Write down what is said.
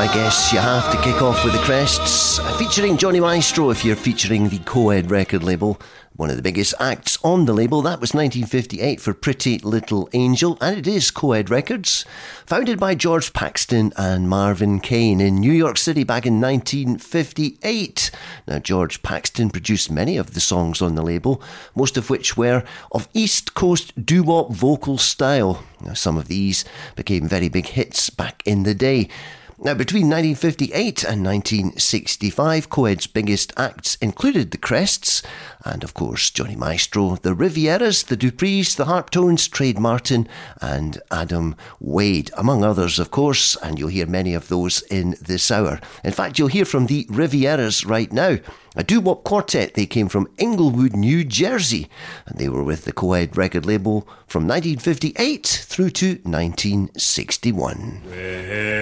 I guess you have to kick off with the Crests, featuring Johnny Maestro if you're featuring the Coed record label. One of the biggest acts on the label, that was 1958 for Pretty Little Angel, and it is Coed Records, founded by George Paxton and Marvin Kane in New York City back in 1958. Now, George Paxton produced many of the songs on the label, most of which were of East Coast doo-wop vocal style. Now, some of these became very big hits back in the day. Now, between 1958 and 1965, Coed's biggest acts included the Crests and, of course, Johnny Maestro, the Rivieras, the Duprees, the Harptones, Trade Martin and Adam Wade, among others, of course, and you'll hear many of those in this hour. In fact, you'll hear from the Rivieras right now. A doo-wop quartet. They came from Inglewood, New Jersey, and they were with the Coed record label from 1958 through to 1961.